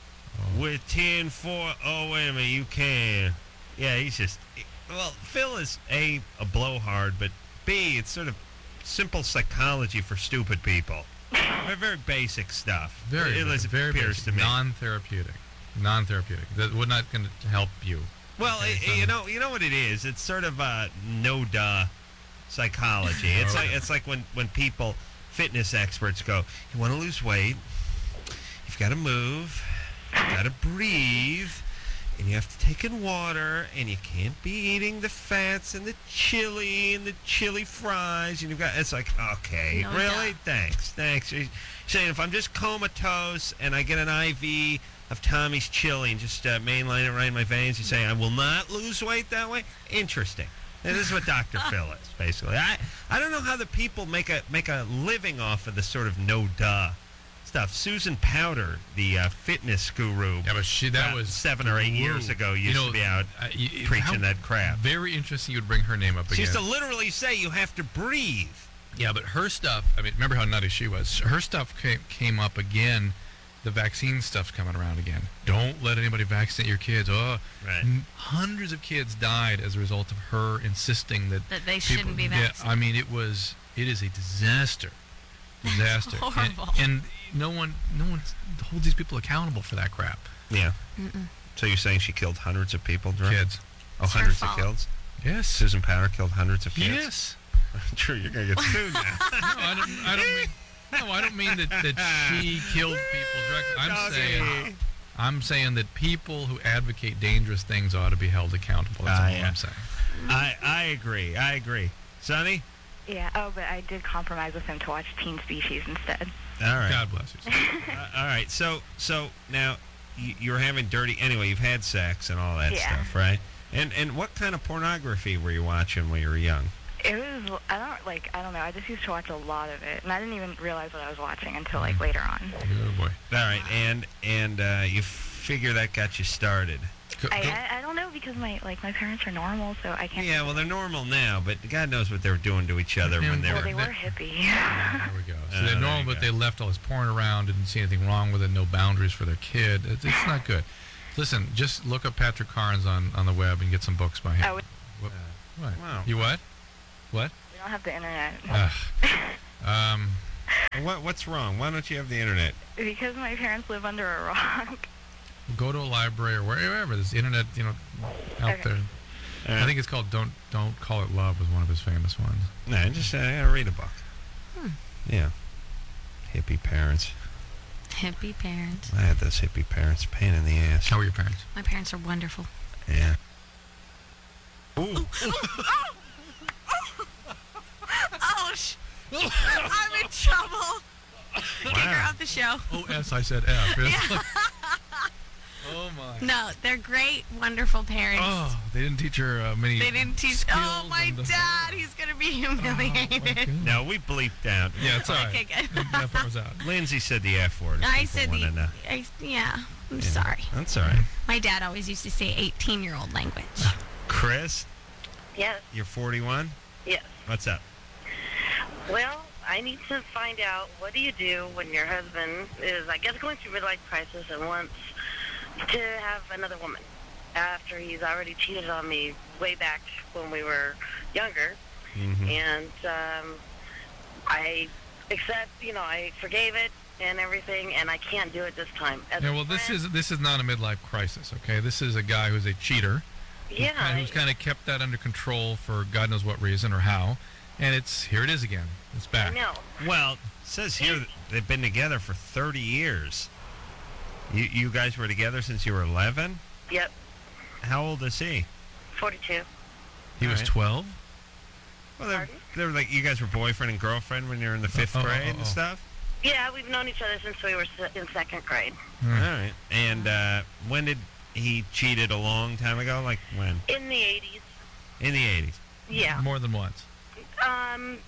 Oh. with tin foil. Oh, wait a minute. You can. Yeah, he's just... Well, Phil is, A, a blowhard, but B, it's sort of simple psychology for stupid people. Very, very basic stuff. Very, It, very, it very appears basic, to me. non-therapeutic. Non-therapeutic. That would not going to help you. Well, Okay, it, so- you know, you know what it is. It's sort of uh, no duh psychology. It's Oh, like yeah. it's like when when people, fitness experts, go, you want to lose weight, you've got to move, you've got to breathe, and you have to take in water, and you can't be eating the fats and the chili and the chili fries, and you've got. It's like, okay, No really? duh. Thanks, thanks. You're saying if I'm just comatose and I get an I V of Tommy's chili and just uh, mainline it right in my veins, you say I will not lose weight that way? Interesting. And this is what Doctor Phil is, basically. I I don't know how the people make a make a living off of this sort of no duh stuff. Susan Powder, the uh, fitness guru, Yeah, but she, that uh, was... seven or eight Woo. years ago, You used know, to be out uh, y- y- preaching how that crap. Very interesting you would bring her name up She again. used to literally say you have to breathe. Yeah, but her stuff, I mean, remember how nutty she was? Her stuff came, came up again. The vaccine stuff's coming around again. Don't let anybody vaccinate your kids. Oh, Right. n- hundreds of kids died as a result of her insisting that That they people- shouldn't be yeah, vaccinated. I mean, it was, it is a disaster. Disaster. And- horrible. And, no one, no one holds these people accountable for that crap. Yeah. Mm-mm. So you're saying she killed hundreds of people? Drew? Kids. Oh, It's her hundreds of fault. kills? Yes. Susan Powder killed hundreds of kids? Yes. True, you're going to get sued now. No, I don't. I don't mean. No, I don't mean that, that she killed people directly. I'm Doggy. saying. I'm saying that people who advocate dangerous things ought to be held accountable. That's Ah, all yeah. I'm saying. I, I agree. I agree. Sonny? Yeah. Oh, but I did compromise with him to watch Teen Species instead. All right. God bless you. Uh, all right. So so now you, you're having dirty. Anyway, you've had sex and all that Yeah. stuff, right? And and what kind of pornography were you watching when you were young? It was, I don't, like, I don't know. I just used to watch a lot of it, and I didn't even realize what I was watching until, Mm. like, later on. Oh boy. All right. And and uh, you figure that got you started. Go- I, go- I, I don't know, because my, like, my parents are normal, so I can't... Yeah. Well, they're normal now, but God knows what they were doing to each other when they Well, were. they were hippie. There we go. So Uh, they're there normal, you but go. they left all this porn around, didn't see anything wrong with it, no boundaries for their kid. It's, it's not good. Listen, just look up Patrick Carnes on, on the web and get some books by him. Oh, we What? What? Wow. You what? What? don't have the internet. Ugh. um, What what's wrong? Why don't you have the internet? Because my parents live under a rock. go to a library or wherever. There's internet, you know, out Okay. there. I think it's called "Don't Don't Call It Love" was one of his famous ones. No, just uh, I gotta read a book. Hmm. Yeah. Hippie parents. Hippie parents. I had those hippie parents. Pain in the ass. How were your parents? My parents are wonderful. Yeah. Ooh. Ouch! I'm in trouble. Kick her Wow. off the show. Oh, S, I said F. It's like- oh my. No, they're great, wonderful parents. Oh, they didn't teach her uh, many. They didn't teach. Oh, skills my and, uh, dad, he's gonna be Oh, my humiliated. No, we bleeped out. Yeah, it's all right. Okay, good. That part was out. Lindsay said the F word. if I people said the. wanna know. I, yeah, I'm Yeah. sorry. That's all right. My dad always used to say eighteen-year-old language. Chris, Yes, you're forty-one? yes. What's up? Well, I need to find out, what do you do when your husband is, I guess, going through a midlife crisis and wants to have another woman after he's already cheated on me way back when we were younger. Mm-hmm. And um, I accept, you know, I forgave it, and everything, and I can't do it this time. As Yeah, a well, this friend- is this is not a midlife crisis, okay? This is a guy who's a cheater. Yeah, Who's, kinda, who's kind of kept that under control for God knows what reason or how, and it's here it is again. It's back. I know. Well, it says here that they've been together for thirty years. You you guys were together since you were eleven? Yep, How old is he? forty-two. He All was right. twelve. Well, they're, Pardon? they're like, you guys were boyfriend and girlfriend when you were in the fifth oh, oh, grade oh, and oh. stuff? Yeah, we've known each other since we were se- in second grade. All right. And uh, when did he cheated a long time ago? Like when? In the eighties. In the eighties. Yeah. More than once. Um,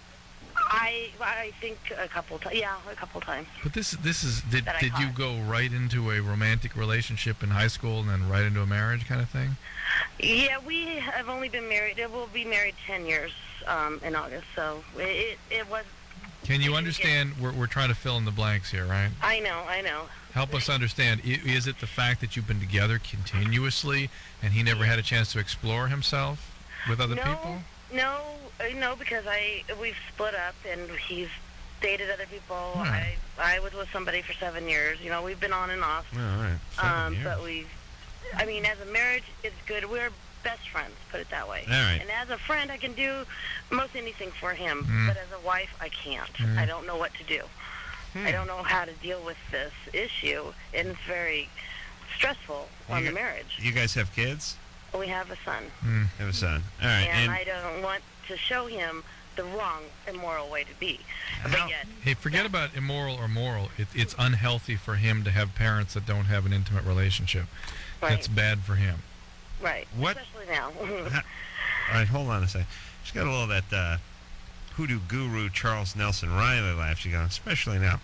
I I think a couple times. Yeah, a couple times. But this this is did That I did you caught. go right into a romantic relationship in high school and then right into a marriage kind of thing? Yeah, we have only been married. We'll be married ten years um, in August. So it it was. Can you Yeah. understand? We're we're trying to fill in the blanks here, right? I know, I know. Help us understand. I- Is it the fact that you've been together continuously and he never had a chance to explore himself with other no, people? No, uh, no, because I we've split up and he's dated other people. Hmm. I I was with somebody for seven years. You know, we've been on and off. All right. Seven Um, years. but we, I mean, as a marriage, it's good. We're best friends, put it that way. All right. And as a friend, I can do most anything for him. Mm. But as a wife, I can't. Mm. I don't know what to do. Hmm. I don't know how to deal with this issue, and it's very stressful on You the got- marriage. You guys have kids? We have a son, Mm. Have a son. All right. and, I don't want to show him the wrong, immoral way to be. How- But yet, Hey, forget about immoral or moral. It, it's unhealthy for him to have parents that don't have an intimate relationship. right, That's bad for him. right, What- especially now. Ha- All right, hold on a second. She's got a little of that uh, hoodoo guru Charles Nelson Riley laugh. She's going, especially now.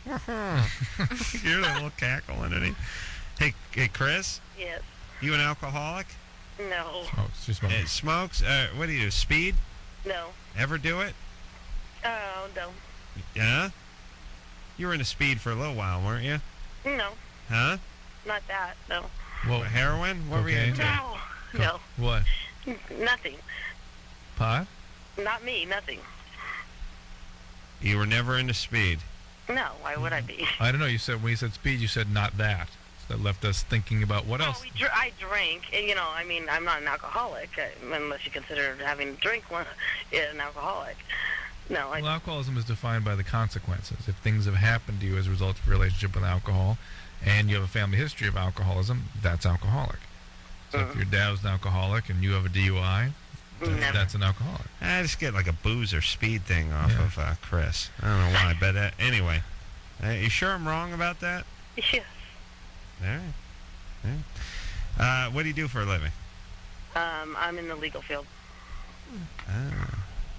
You hear that little cackle underneath? Hey, hey, Chris, Yes, you an alcoholic? no, Oh, it's just Uh, smokes? Uh, what do you do? Speed? no, Ever do it? oh, no, Yeah? You were into speed for a little while, weren't you? no, Huh? not that, no, well, Heroin? What were you Okay. into? no, no, what? N- nothing, Pot? not me, nothing. You were never into speed. No, why would I be? I don't know. You said when you said speed, you said not that. So that left us thinking about what Well, else. we dr- I drink, and you know, I mean, I'm not an alcoholic, uh, unless you consider having a drink one an alcoholic. No, I Well, alcoholism is defined by the consequences. If things have happened to you as a result of a relationship with alcohol, and you have a family history of alcoholism, that's alcoholic. So if Mhm. your dad was an alcoholic and you have a D U I, th- Never. that's an alcoholic. I just get like a booze or speed thing off Yeah. of uh, Chris. I don't know why, but uh, anyway. Uh, you sure I'm wrong about that? yes. All right. All right. Uh, what do you do for a living? Um, I'm in the legal field. Ah,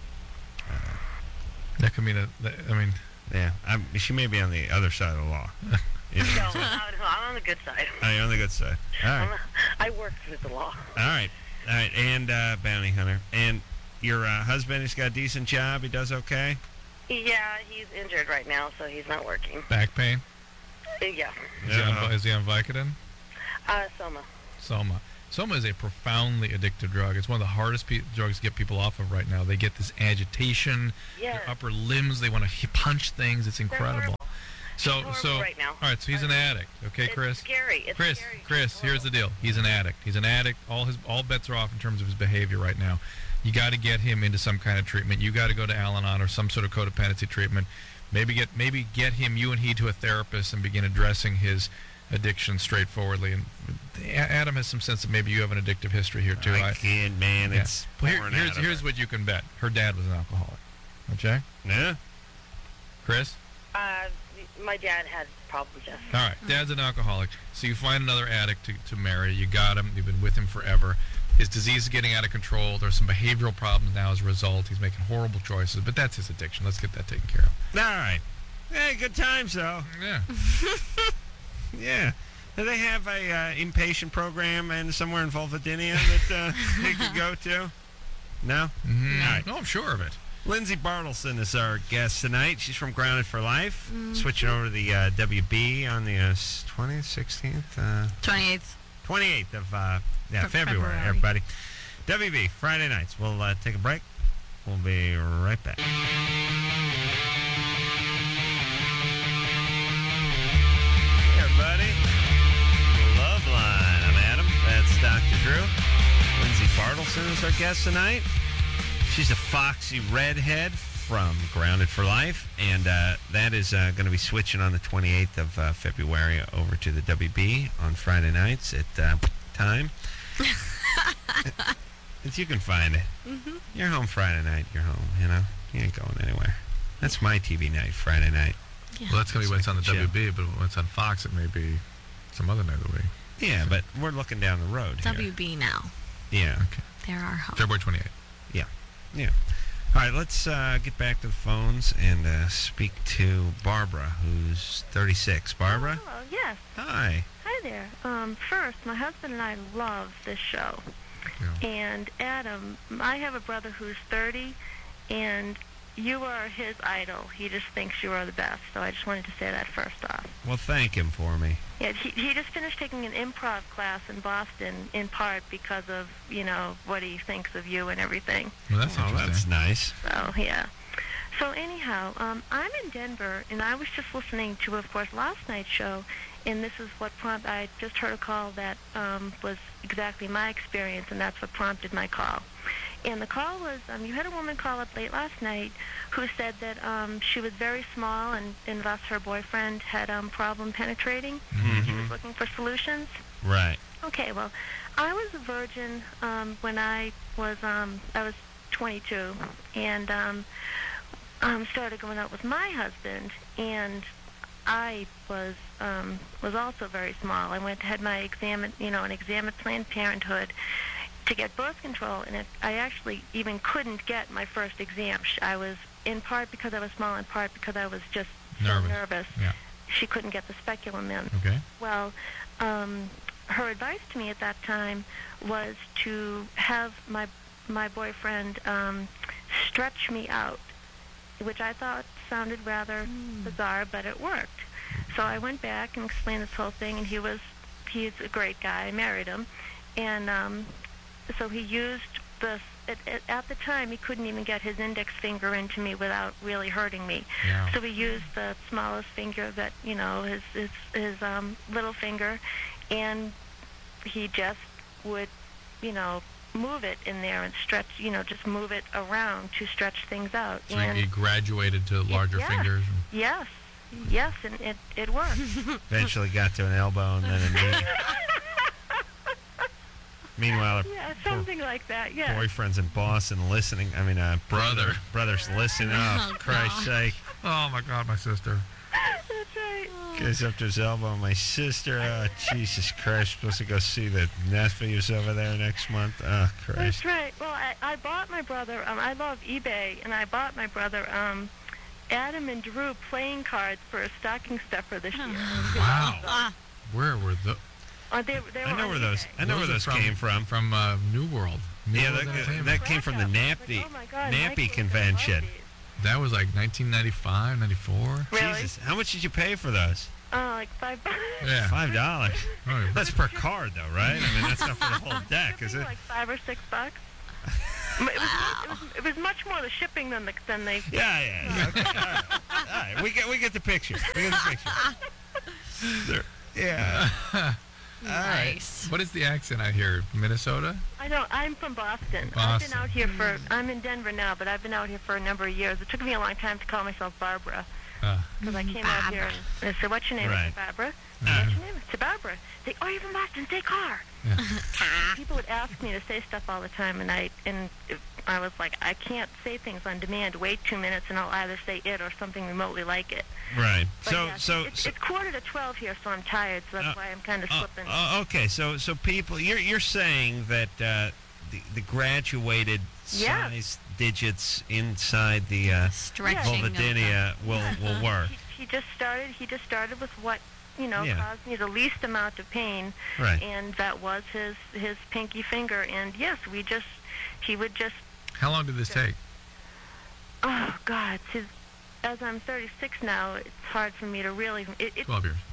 That could mean a. That, I mean, yeah. I'm, she may be on the other side of the law. You know, No, no, I'm on the good side. oh, you're on the good side. All I'm right. a, I work with the law. All right. All right. And uh, bounty hunter. And your uh, husband, he's got a decent job. He does okay? Yeah, he's injured right now, so he's not working. back pain. Uh, Yeah. Is, he, Uh-huh. on, is he on Vicodin? Uh, Soma. Soma. Soma is a profoundly addictive drug. It's one of the hardest pe- drugs to get people off of right now. They get this agitation, Yes. their upper limbs. They want to h- punch things. It's incredible. horrible. So, It's horrible so, right now. all right. So he's an addict. Okay, It's Chris. scary. It's Chris, scary. Chris, It's here's the horrible. deal. He's an addict. He's an addict. All his all bets are off in terms of his behavior right now. You got to get him into some kind of treatment. You got to go to Al-Anon or some sort of codependency treatment. Maybe get maybe get him, you and he, to a therapist and begin addressing his addiction straightforwardly. And A- Adam has some sense that maybe you have an addictive history here too. I can't, man. yeah. It's Well, here- pouring here's out of here's her. what you can bet. Her dad was an alcoholic. Okay, Yeah? Chris. Uh, my dad had problems, yes. All right, dad's an alcoholic. So you find another addict to, to marry. You got him. You've been with him forever. His disease is getting out of control. There's some behavioral problems now as a result. He's making horrible choices, but that's his addiction. Let's get that taken care of. All right. Hey, good times, though. Yeah. Yeah. Do they have a uh, inpatient program and somewhere in Vulvodynia that uh, they could go to? No? Mm-hmm. All right. No, I'm sure of it. Lindsay Bartleson is our guest tonight. She's from Grounded for Life. Switching over to the uh, W B on the uh, twentieth, sixteenth, uh, twenty-eighth. twenty-eighth of uh, yeah, Fe- February, February. everybody. W B, Friday nights. We'll uh, take a break. We'll be right back. Drew. Lindsay Bartleson is our guest tonight. She's a foxy redhead from Grounded for Life, and uh, that is uh, going to be switching on the twenty-eighth of uh, February over to the W B on Friday nights at uh, time. As you can find it. Mm-hmm. You're home Friday night, you're home, you know. You ain't going anywhere. That's my T V night, Friday night. Yeah. Well, that's going to be when it's on the Chill. W B, but when it's on Fox, it may be some other night of the week. Yeah, but we're looking down the road here. W B now. Yeah. Okay. There are home. February twenty-eighth. Yeah. Yeah. All right, let's uh, get back to the phones and uh, speak to Barbara, who's thirty-six. Barbara? Oh, yes. Hi. Hi there. Um, first, my husband and I love this show. Yeah. And Adam, I have a brother who's thirty, and you are his idol. He just thinks you are the best. So I just wanted to say that first off. Well, thank him for me. Yeah, he, he just finished taking an improv class in Boston, in part because of, you know, what he thinks of you and everything. Well, that's Oh, interesting. that's nice. So, yeah. So, anyhow, um, I'm in Denver, and I was just listening to, of course, last night's show, and this is what prompted, I just heard a call that um, was exactly my experience, and that's what prompted my call. And the call was, um, you had a woman call up late last night who said that um, she was very small, and, and thus her boyfriend had um, problem penetrating. Mm-hmm. She was looking for solutions. Right. Okay, well, I was a virgin um, when I was um, I was twenty-two, and um, um, started going out with my husband, and I was um, was also very small. I went had my exam, you know, an exam at Planned Parenthood to get birth control, and it, I actually even couldn't get my first exam. Sh- I was in part because I was small, in part because I was just Nervous. so nervous. Yeah. She couldn't get the speculum in. Okay. Well, um, her advice to me at that time was to have my my boyfriend um, stretch me out, which I thought sounded rather Mm. bizarre, but it worked. So I went back and explained this whole thing, and he was he's a great guy. I married him, and um, so he used the at, at, at the time he couldn't even get his index finger into me without really hurting me. Yeah. So he used the smallest finger that, you know, his his, his um, little finger, and he just would, you know, move it in there and stretch, you know, just move it around to stretch things out. So and he graduated to larger yeah. fingers. yes, yes, and it it worked. Eventually got to an elbow and then a knee. Meanwhile, her Yeah, something like that. Yeah. boyfriend's in Boston listening. I mean, uh, brother. Brother's listening. Oh, Oh, for Christ's gosh. sake. Oh, my God, my sister. That's right. Goes up to his elbow. My sister. Oh, Jesus Christ. Supposed to go see the nephews over there next month. Oh, Christ. That's right. Well, I, I bought my brother, um, I love eBay, and I bought my brother um, Adam and Drew playing cards for a stocking stuffer this year. Wow. Ah, Where were the... Uh, they, they were I know on where those. eBay. I know where are those from, came from. From uh, New World. New Yeah, World that, Entertainment. that came from the Nappy Oh, my God, Nappy Michael would convention. love these. That was like nineteen ninety-five, ninety-four. Really? Jesus, how much did you pay for those? Oh, like five bucks. Yeah. Five dollars. Oh, yeah. That's per card, though, right? I mean, that's not for the whole deck, is Shipping, it? Like five or six bucks. it, was, it, was, it was much more the shipping than the than the. Yeah, yeah. yeah. Okay, all right. All right, we get we get the picture. We get the picture. There- yeah. All right. nice. What is the accent I hear? Minnesota? I don't. I'm from Boston. I've Boston. been out here for. I'm in Denver now, but I've been out here for a number of years. It took me a long time to call myself Barbara Uh, because I came out here and I said, "What's your name?" I Right. said, Barbara. Uh, What's your name? I said, Barbara. They, oh, you're from Boston. Say car. yeah. People would ask me to say stuff all the time, and I and I was like, I can't say things on demand. Wait two minutes, and I'll either say it or something remotely like it. Right. But So, yeah, so, it's, so it's quarter to twelve here, so I'm tired. So that's Uh, why I'm kind of uh, slipping. uh, okay. So, so people, you're you're saying that uh, the the graduated Yeah. size digits inside the uh, Stretching of vulvodynia will will work. He, he just started. He just started with what you know Yeah. caused me the least amount of pain, Right. and that was his his pinky finger. And yes, we just he would just. How long did this take? Oh God, his, as I'm thirty-six now, it's hard for me to really. It, it, twelve years.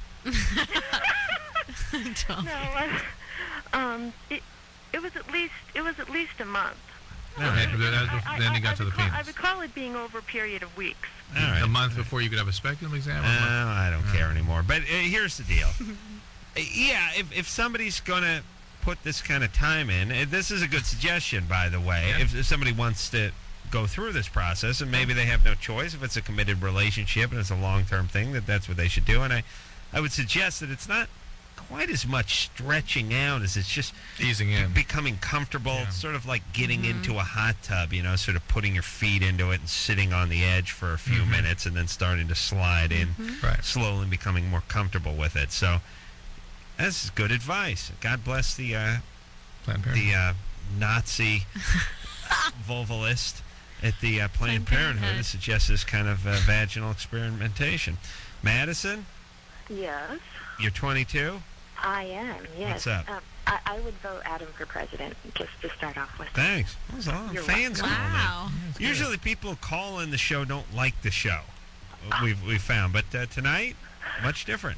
no, I, um, it, it was at least it was at least a month. All right. That was I- before- I- then I- you got I to the recall, I penis. recall it being over a period of weeks. All right. A month before you could have a speculum exam? Uh, Or a month? I don't Uh. care anymore. But uh, here's the deal. Uh, yeah, if if somebody's gonna put this kind of time in, and this is a good suggestion, by the way, Yeah. if, if somebody wants to go through this process, and maybe they have no choice, if it's a committed relationship and it's a long-term thing, that that's what they should do. And I, I would suggest that it's not quite as much stretching out as it's just easing in, becoming comfortable. Yeah. It's sort of like getting Mm-hmm. into a hot tub, you know, sort of putting your feet into it and sitting on the edge for a few Mhm. minutes and then starting to slide in, Mm-hmm. right? slowly becoming more comfortable with it. So that's good advice. God bless the uh, Planned Parenthood. the uh, Nazi vulvalist at the uh, Planned Planned Parenthood Parenthood. that suggests this kind of uh, vaginal experimentation. Madison, Yes, you're twenty-two? I am. Yes. What's up? Um, I, I would vote Adam for president, just to start off with. Thanks. There's a lot of You're fans welcome. calling in. Wow. Usually people who call in the show don't like the show. We've, we've found. But uh, tonight, much different.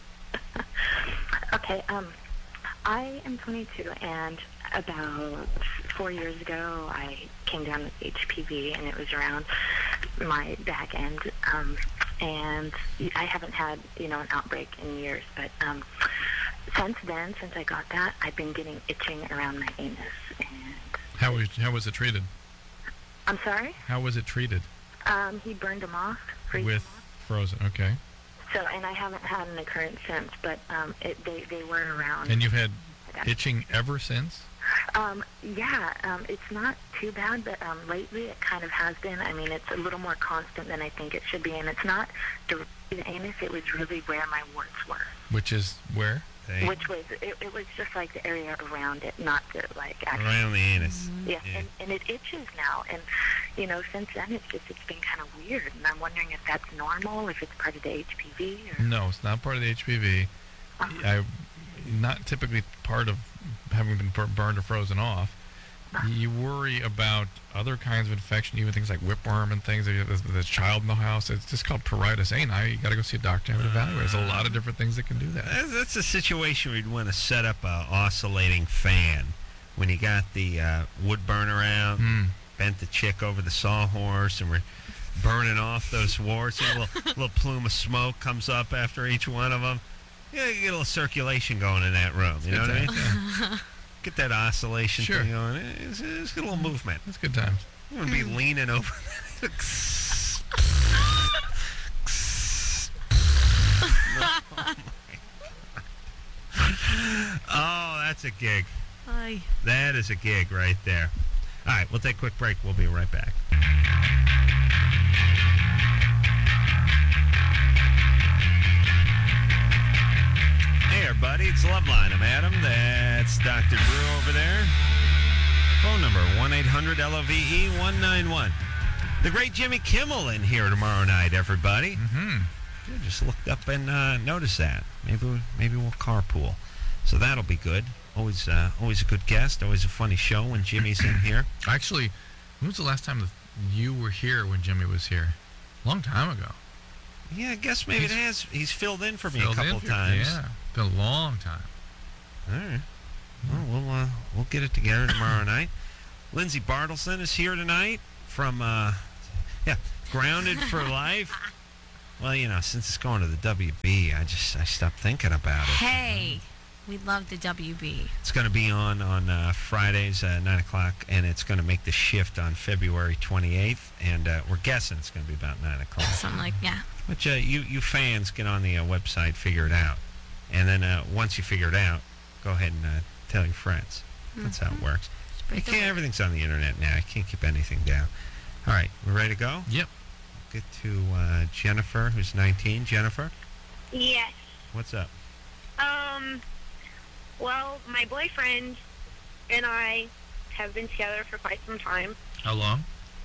Okay. Um, I am twenty-two, and about four years ago, I came down with H P V, and it was around my back end. Um, and I haven't had, you know, an outbreak in years, but um, since then, since I got that, I've been getting itching around my anus. And How was how was it treated? I'm sorry. How was it treated? Um, he burned them off. freezed With them off. frozen. Okay. So, and I haven't had an occurrence since, but um, it, they they were around. And you've had that. itching ever since? Um, yeah, um, it's not too bad, but um, lately it kind of has been. I mean, it's a little more constant than I think it should be, and it's not directly the anus. It was really where my warts were, Which is where? They- which was it, it was just like the area around it, not the like actually. Around the anus. Yes, Yeah. and, and it itches now, and you know, since then it's just it's been kind of weird, and I'm wondering if that's normal, if it's part of the H P V. Or, No, it's not part of the H P V. Uh-huh. I, not typically part of having been bur- burned or frozen off. You worry about other kinds of infection, even things like whipworm and things. If you have the child in the house, it's just called pruritus ani. You got to go see a doctor and have it evaluated. There's a lot of different things that can do that. That's, that's a situation where you'd want to set up a oscillating fan. When you got the uh, wood burner out, Hmm. bent the chick over the sawhorse, and we're burning off those warts. And a little, little plume of smoke comes up after each one of them. Yeah, you get a little circulation going in that room. You know what I mean? Yeah. Get that oscillation Sure. thing going. It's, it's got a little movement. That's good times. You want to be leaning over. Oh, that's a gig. Ay. That is a gig right there. All right, we'll take a quick break. We'll be right back. Hey, everybody, it's Loveline. I'm Adam. That's Doctor Drew over there. Phone number, one eight hundred L O V E one nine one. The great Jimmy Kimmel in here tomorrow night, everybody. Mm-hmm. Yeah, just looked up and uh, noticed that. Maybe we, maybe we'll carpool. So that'll be good. Always uh, always a good guest. Always a funny show when Jimmy's in here. Actually, when was the last time that you were here when Jimmy was here? Long time ago. Yeah, I guess maybe He's it has. He's filled in for me a Filled in couple for- times. Yeah, been a long time. All right. Well, we'll uh, we'll get it together tomorrow night. Lindsay Bartleson is here tonight from uh, yeah, Grounded for Life. Well, you know, since it's going to the W B, I just I stopped thinking about it. Hey, we love the W B. It's going to be on on uh, Fridays at nine o'clock, and it's going to make the shift on February twenty-eighth, and uh, we're guessing it's going to be about nine o'clock. Something like, yeah. But uh, you you fans get on the uh, website, figure it out, and then uh, once you figure it out, go ahead and uh, tell your friends. That's how it works. You can't, everything's on the internet now. I can't keep anything down. All right, we ready to go? Yep. Get to uh, Jennifer, who's nineteen. Jennifer, Yes. what's up? Um, well, my boyfriend and I have been together for quite some time. How long?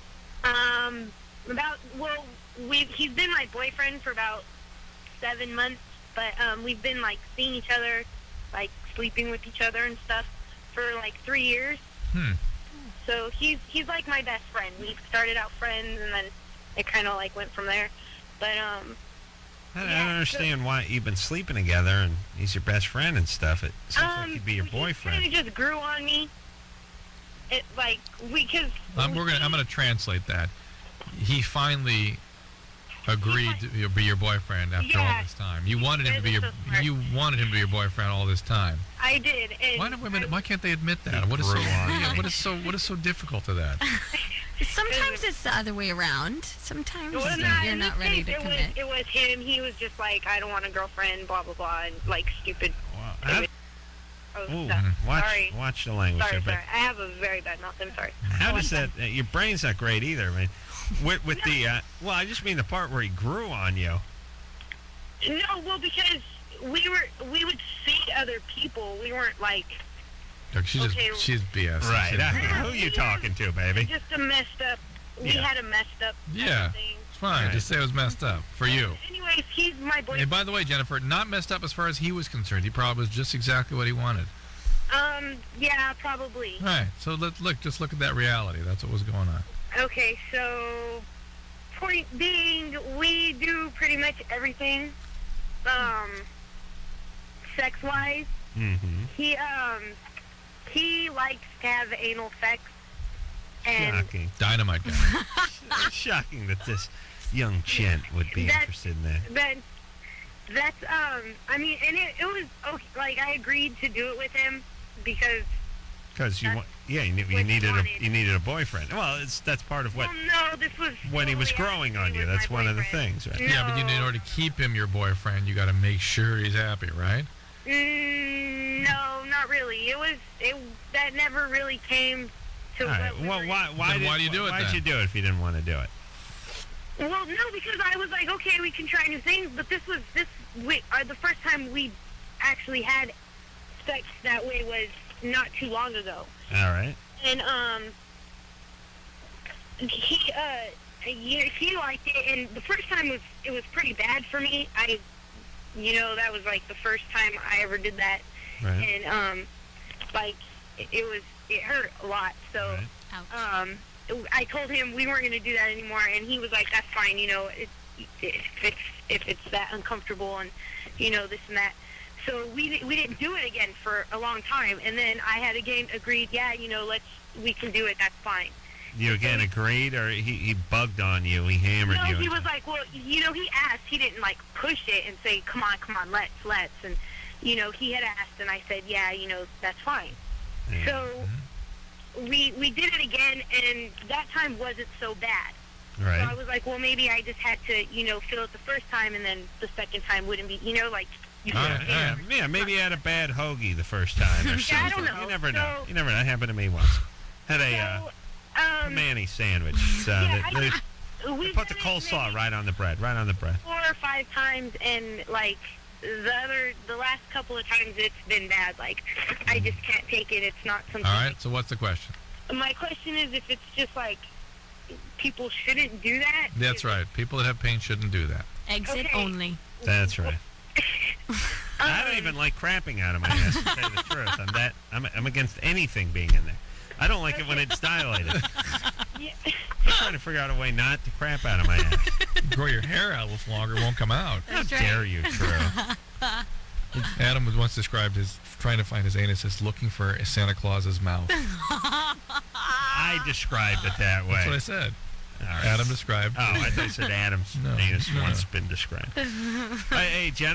Um, about, well, we've, he's been my boyfriend for about seven months, but um, we've been, like, seeing each other, like, sleeping with each other and stuff for, like, three years. Hmm. So he's, he's like, my best friend. We started out friends, and then it kind of, like, went from there. But, um... I, I Yeah, don't understand why you've been sleeping together and he's your best friend and stuff. It seems like Um, he'd be your boyfriend. It just grew on me. It like we cause I'm, we're gonna, I'm going to translate that. He finally agreed to be your boyfriend after Yeah. all this time. You wanted him to be your so smart. you wanted him to be your boyfriend all this time. I did. And Why do women? Why can't they admit that? What is so? grew on Yeah, you. what is so? What is so difficult to that? Sometimes it's the other way around. Sometimes Well, you're nah, in not this ready case, to it was, commit. it was him. He was just like, I don't want a girlfriend, blah, blah, blah, and like stupid. Wow. stupid oh, Ooh, stuff. watch, Sorry. watch the language Sorry, there. sorry. I have a very bad mouth. I'm sorry. But how Oh, does I'm that? Uh, your brain's not great either. I mean, with, with the uh, well, I just mean the part where he grew on you. No, well, because we were we would see other people. We weren't like Look, she's Okay. just she's B S. Right. She's- Uh, who you talking to, baby? just a messed up. We Yeah. had a messed up. Yeah. thing. It's fine. Right. Just say it was messed up for you. Anyways, he's my boyfriend. And by the way, Jennifer, not messed up as far as he was concerned. He probably was just exactly what he wanted. Um, yeah, probably. Right. So let look. Just look at that reality. That's what was going on. Okay, so point being, we do pretty much everything, um, sex-wise. Mm-hmm. He um he likes to have anal sex, and Shocking. Dynamite guy. Shocking that this young gent would be That- interested in that. that that's um I mean, and it, it was okay, like I agreed to do it with him because Because you That's want, yeah, you, ne- you what he needed a wanted. you needed a boyfriend. Well, it's that's part of what well no this was when he was totally growing actually on you. with That's my one of the boyfriend. things, right? Yeah, but you, in order to keep him your boyfriend, you got to make sure he's happy, right? Mm, no, not really. It was it that never really came to All right. what we Well, were- why why Then did, why do you do it Why'd then? you do it if you didn't want to do it? Well, no, because I was like, okay, we can try new things, but this was this we uh, the first time we actually had sex that way was not too long ago, All right. and um, he uh, he, he liked it, and the first time was it was pretty bad for me. I, you know, that was like the first time I ever did that, Right. and um, like it, it was it hurt a lot. So Right. um, I told him we weren't going to do that anymore, and he was like, "That's fine, you know, it, if it's if it's that uncomfortable, and you know this and that." So we di- we didn't do it again for a long time, and then I had again agreed, yeah, you know, let's we can do it. That's fine. You again agreed, or he, he bugged on you? He hammered No, you? he was like, well, you know, he asked. He didn't like push it and say, "Come on, come on, let's, let's," and you know, he had asked, and I said, yeah, you know, that's fine. Yeah. So we we did it again, and that time wasn't so bad. So I Right. was like, well, maybe I just had to, you know, feel it the first time, and then the second time wouldn't be, you know, like. You All know, right, yeah, yeah, maybe you had a bad hoagie the first time or Yeah, something. I don't know. You never know. So- You never know. That happened to me once. Had a uh, So, um, Manny sandwich. So yeah, they, they, I, we they put the did it coleslaw maybe right on the bread, right on the bread. four or five times, and like the other, the last couple of times, it's been bad. Like I just can't take it. It's not something. All right. So what's the question? My question is, if it's just like people shouldn't do that. That's right. People that have pain shouldn't do that. Exit Okay. only. That's right. I Um, don't even like crapping out of my ass, to tell you the truth. I'm that. I'm, I'm against anything being in there. I don't like it when it's dilated. Yeah. I'm trying to figure out a way not to crap out of my ass. Grow your hair out a little longer, it won't come out. How That's dare right. you, True? Adam was once described as trying to find his anus as looking for Santa Claus's mouth. I described it that way. That's what I said. All right. Adam described. Oh, I thought you said Adam's No, anus no. once been described. Hey, hey, Jen.